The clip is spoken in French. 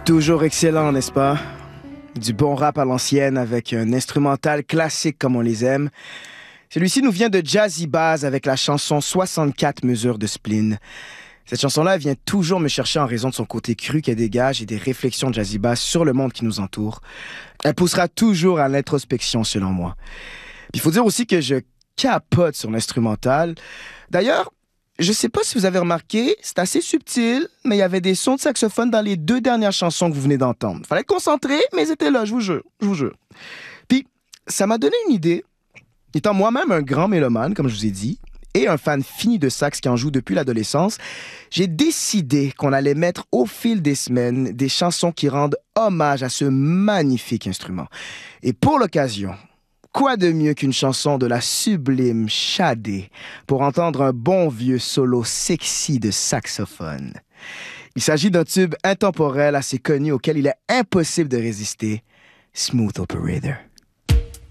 Toujours excellent, n'est-ce pas? Du bon rap à l'ancienne avec un instrumental classique comme on les aime. Celui-ci nous vient de Jazzy Bass avec la chanson 64 mesures de spleen. Cette chanson-là vient toujours me chercher en raison de son côté cru qu'elle dégage et des réflexions de Jazzy Bass sur le monde qui nous entoure. Elle poussera toujours à l'introspection, selon moi. Il faut dire aussi que je capote sur l'instrumental. D'ailleurs, je sais pas si vous avez remarqué, c'est assez subtil, mais il y avait des sons de saxophone dans les 2 dernières chansons que vous venez d'entendre. Fallait être concentré, mais ils étaient là, je vous jure. Puis, ça m'a donné une idée. Étant moi-même un grand mélomane, comme je vous ai dit, et un fan fini de sax qui en joue depuis l'adolescence, j'ai décidé qu'on allait mettre au fil des semaines des chansons qui rendent hommage à ce magnifique instrument. Et pour l'occasion, quoi de mieux qu'une chanson de la sublime Shadé pour entendre un bon vieux solo sexy de saxophone? Il s'agit d'un tube intemporel assez connu auquel il est impossible de résister, Smooth Operator.